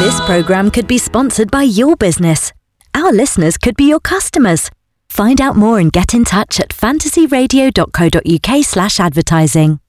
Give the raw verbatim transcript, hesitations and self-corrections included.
This programme could be sponsored by your business. Our listeners could be your customers. Find out more and get in touch at fantasy radio dot co dot uk slash advertising.